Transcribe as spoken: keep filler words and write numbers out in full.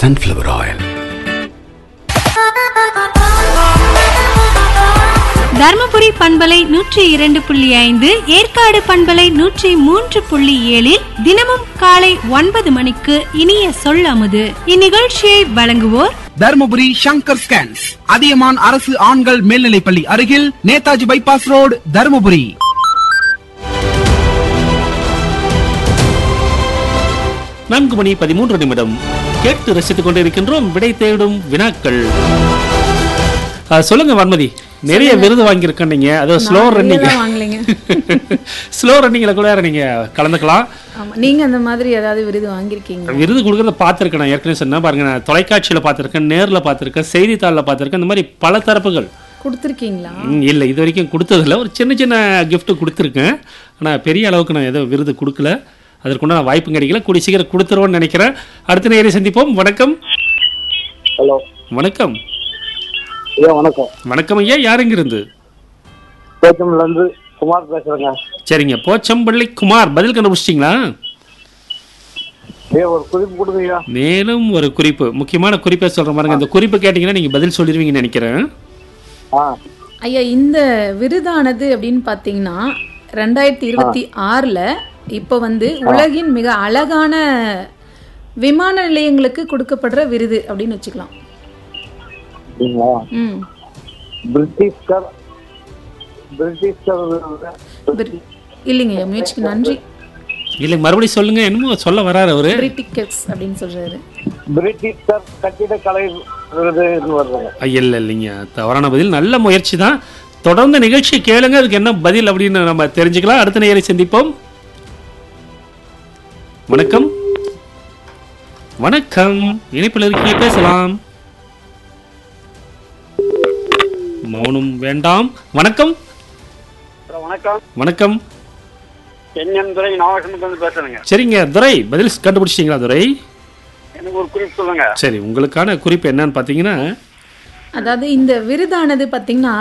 sunflower oil. Dharmapuri பண்பலை நூற்றி இரண்டு புள்ளி ஐந்து, ஏற்காடு பண்பலை நூற்றி மூன்று புள்ளி ஏழில் தினமும் காலை ஒன்பது மணிக்கு இனிய சொல் அமுது. இந்நிகழ்ச்சியை வழங்குவோர் தர்மபுரி சங்கர் ஸ்கேன்ஸ், அதியமான் அரசு ஆண்கள் மேல்நிலைப்பள்ளி அருகில், நேதாஜி பைபாஸ் ரோடு, தர்மபுரி. நான்கு மணி பதிமூன்று நிமிடம் கேட்டு ரசித்துக் கொண்டிருக்கின்றோம் விடை தேடும் வினாக்கள். சொல்லுங்க வான்மதி, நிறைய விருது வாங்கியிருக்கேன். நீங்க அதாவது ஸ்லோ ரன்னிங் ஸ்லோ ரன்னிங்ல கூட நீங்க கலந்துக்கலாம். நீங்க அந்த மாதிரி ஏதாவது விருது வாங்கியிருக்கீங்க? விருது கொடுக்கறத பார்த்துருக்கேன். நான் ஏற்கனவே சொன்னா பாருங்க, நான் தொலைக்காட்சியில பார்த்துருக்கேன், நேர்ல பார்த்துருக்கேன், செய்தித்தாளில் பார்த்துருக்கேன். இந்த மாதிரி பல தரப்புகள் கொடுத்துருக்கீங்களா? இல்லை, இது வரைக்கும் கொடுத்ததில்ல. ஒரு சின்ன சின்ன கிஃப்ட் கொடுத்துருக்கேன். ஆனால் பெரிய அளவுக்கு நான் ஏதோ விருது கொடுக்கல. அதற்குண்டான வாய்ப்பு கிடைக்கல. கூடி சீக்கிரம் கொடுத்துருவோன்னு நினைக்கிறேன். அடுத்த நேரே சந்திப்போம். வணக்கம். ஹலோ, வணக்கம். ஐயா வணக்கம். வணக்கம் ஐயா, யாருங்க இருந்து? போச்சம்பள்ளில இருந்து குமார் பேசுறேங்க. சரிங்க, போச்சம்பள்ளி குமார், பதில் கண்டுபிடிச்சிட்டிங்களா? ஐயா ஒரு குறிப்பு கொடுங்க. மேலும் ஒரு குறிப்பு, முக்கியமான குறிப்பை சொல்ற மாதிரிங்க. அந்த குறிப்பு கேட்டீங்கன்னா நீங்க பதில் சொல்லிடுவீங்கன்னு நினைக்கிறேன். ஐயா, இந்த விருதானது அப்படின்னு பாத்தீங்கன்னா ரெண்டாயிரத்தி இருபத்தி ஆறுல இப்ப வந்து உலகின் மிக அழகான விமான நிலையங்களுக்கு கொடுக்கப்படுற விருது அப்படின்னு வச்சுக்கலாம். இல்லைங்க, முயற்சிக்கு நன்றி. இல்ல, மறுபடியும் சொல்லுங்க. என்னமோ சொல்ல வராரு அவரு. பிரிட்டிஷ் அப்படின்னு சொல்றாரு. பிரிட்டிஷர் கட்டிடக்கலை விருது வருது. இல்ல இல்லைங்க, தவறான பதில். நல்ல முயற்சி தான். தொடர்ந்து நிகழ்ச்சி கேளுங்க, அதுக்கு என்ன பதில் அப்படின்னு நம்ம தெரிஞ்சுக்கலாம். அடுத்த நேரை சந்திப்போம். வணக்கம். வணக்கம், இணைப்பில் இருக்கீங்க, பேசலாம். மௌனம் வேண்டாம். வணக்கம். வணக்கம். வணக்கம். துரை நாகசமுத்திரம் பேசுறேங்க. சரிங்க துரை, பதில் கண்டுபிடிச்சிட்டீங்களா துரை? எனக்கு ஒரு குறிப்பு சொல்லுங்க. சரி, உங்களுக்கான குறிப்பு என்னன்னு பாத்தீங்கன்னா, அதாவது இந்த விருதானது பாத்தீங்கன்னா